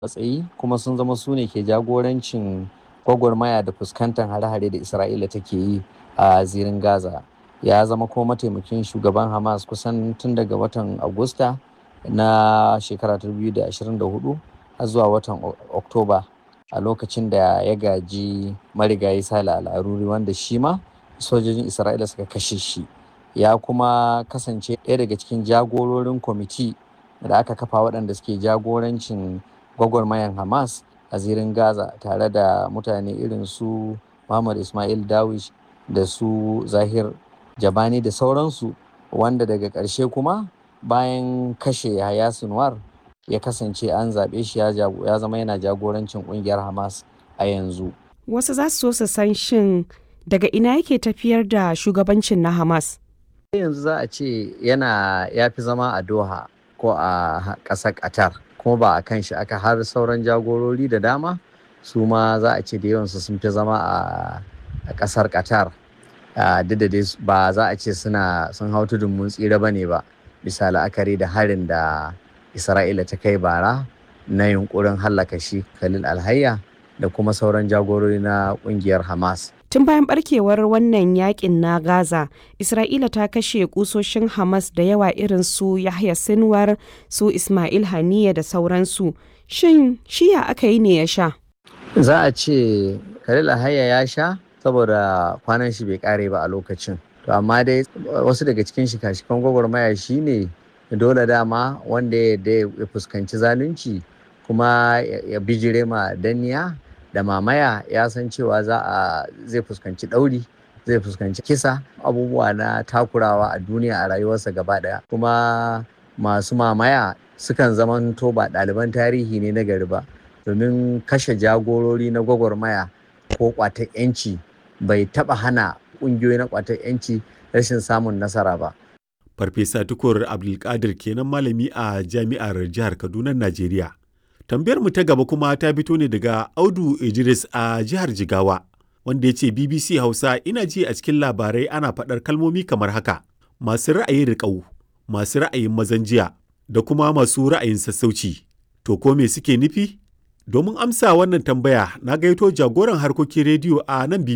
matsayi kuma sun zama su ne ke jagorancin gwagwarmaya da fuskantar hare-hare da Isra'ila take yi a zirin Gaza. Ya zama kuma mataimakin shugaban Hamas kusan tun daga watan Agusta na shekara 2024 har zuwa watan Oktoba, a lokacin da ya gaji marigayi Sale Al-Aruri wanda shi ma sojojin Isra'ila suka kashe shi. Ya kuma kasance ɗaya daga cikin jagororin kwamiti da aka kafa waɗanda suke jagorancin gwagwarmayan Hamas a zirin Gaza, tare da mutane irin su Muhammad Ismail Darwish da su Zahir Jabani da sauransu, wanda daga ƙarshe kuma bayan kashe Yahya Sinwar ya kasance an zaɓe shi ya zama yana jagorancin ƙungiyar Hamas a yanzu. Wasu za su so su san shin daga ina yake tafiyar da shugabancin na Hamas? Yanzu za a ce ya fi zama a Doha ko a ƙasar Qatar, kuma ba a kan shi aka, har sauran jagorori da dama su ma za a ce da yawansu sun fi zama a ƙasar Qatar. Duk da dai ba za a ce sun hau tudun mun tsira ba ne ba, bisa la'akari da harin da Isra'ila ta kai bara na yunkurin hallaka shi Khalil Alhayya da kuma sauran jagorori na ƙungiyar Hamas. Tun bayan barkewar wannan yakin na Gaza, Isra'ila ta kashe kusoshin Hamas da yawa irin su Yahya Sinwar, su Ismail Haniyeh da sauransu. Shin shiya aka yi ne ya sha? Za a ce Khalil Alhayya ya sha saboda kwanan shi bai kare ba a lokacin. To amma dai wasu daga cikin shika-shikan gwagwarmaya shine dole dama wanda ya fuskanci zalunci kuma ya bijire ma danniya da mamaya, ya san cewa zai fuskanci ɗauri, zai fuskanci kisa, abubuwa na takurawa a duniya a rayuwarsa gaba ɗaya. Kuma masu mamaya sukan zamanto ba ɗaliban tarihi ne na gari ba, domin kashe jagorori na gwagwarmaya ko ƙwatar 'yanci bai taɓa hana ƙungiyoyi na ƙwatar 'yanci rashin samun nasara ba. Farfesa Tukur Abdulkadir kenan, malami a jami'ar jihar Kaduna, Najeriya. Tambayar mu ta gaba kuma ta fito ne daga Audu Idris a jihar Jigawa, wanda ya ce BBC Hausa, ina ji a cikin labarai ana faɗar kalmomi kamar haka: masu ra'ayin riƙau, masu ra'ayin mazan jiya da kuma masu ra'ayin sassauci. To ko me suke nufi? Domin amsa wannan tambaya na gaito jagoran harkokin rediyo a nan